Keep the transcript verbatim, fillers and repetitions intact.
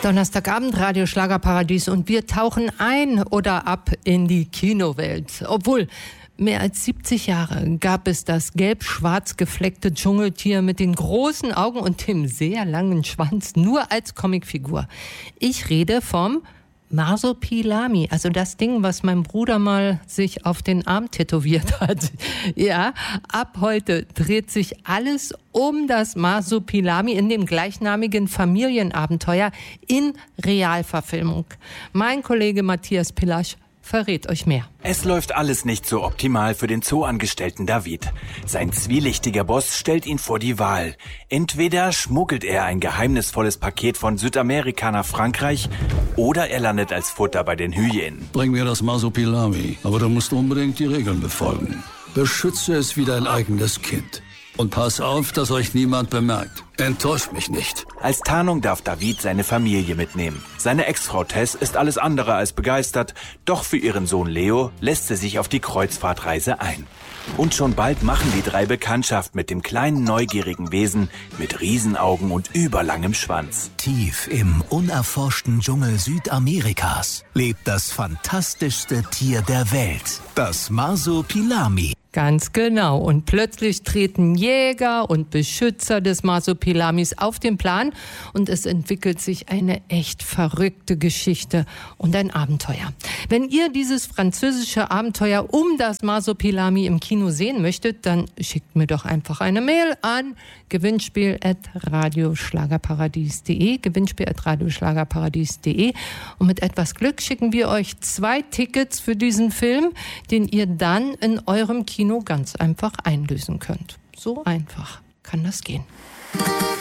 Donnerstagabend, Radio Schlagerparadies, und wir tauchen ein oder ab in die Kinowelt. Obwohl, mehr als siebzig Jahre gab es das gelb-schwarz gefleckte Dschungeltier mit den großen Augen und dem sehr langen Schwanz nur als Comicfigur. Ich rede vom Marsupilami, also das Ding, was mein Bruder mal sich auf den Arm tätowiert hat. Ja, ab heute dreht sich alles um das Marsupilami in dem gleichnamigen Familienabenteuer in Realverfilmung. Mein Kollege Matthias Pillasch verrät euch mehr. Es läuft alles nicht so optimal für den Zooangestellten David. Sein zwielichtiger Boss stellt ihn vor die Wahl. Entweder schmuggelt er ein geheimnisvolles Paket von Südamerika nach Frankreich oder er landet als Futter bei den Hyänen. Bring mir das Marsupilami, aber du musst unbedingt die Regeln befolgen. Beschütze es wie dein eigenes Kind. Und pass auf, dass euch niemand bemerkt. Enttäuscht mich nicht. Als Tarnung darf David seine Familie mitnehmen. Seine Ex-Frau Tess ist alles andere als begeistert, doch für ihren Sohn Leo lässt sie sich auf die Kreuzfahrtreise ein. Und schon bald machen die drei Bekanntschaft mit dem kleinen neugierigen Wesen mit Riesenaugen und überlangem Schwanz. Tief im unerforschten Dschungel Südamerikas lebt das fantastischste Tier der Welt, das Marsupilami. Ganz genau. Und plötzlich treten Jäger und Beschützer des Marsupilamis auf den Plan und es entwickelt sich eine echt verrückte Geschichte und ein Abenteuer. Wenn ihr dieses französische Abenteuer um das Marsupilami im Kino sehen möchtet, dann schickt mir doch einfach eine Mail an gewinnspiel at radioschlagerparadies punkt de, gewinnspiel at radioschlagerparadies punkt de, und mit etwas Glück schicken wir euch zwei Tickets für diesen Film, den ihr dann in eurem Kino ganz einfach einlösen könnt. So einfach kann das gehen.